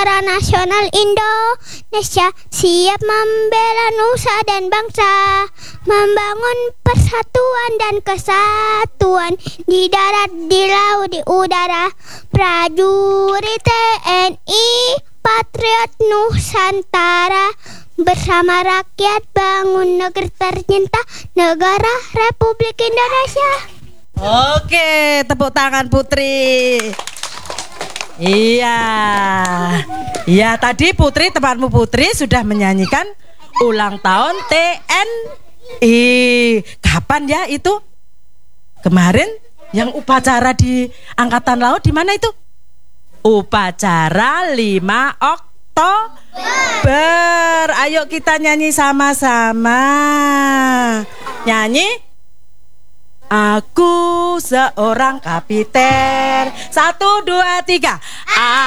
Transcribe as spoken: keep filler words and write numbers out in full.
Tentara Nasional Indonesia siap membela nusa dan bangsa, membangun persatuan dan kesatuan di darat, di laut, di udara. Prajurit T N I, patriot Nusantara, bersama rakyat bangun negeri tercinta, negara Republik Indonesia. Oke, tepuk tangan Putri. Iya. Iya, tadi Putri, temanmu Putri sudah menyanyikan ulang tahun T N I. Kapan ya itu? Kemarin yang upacara di Angkatan Laut di mana itu? Upacara lima Oktober. Ayo kita nyanyi sama-sama. Nyanyi. Aku seorang kapiter. Satu, dua, tiga.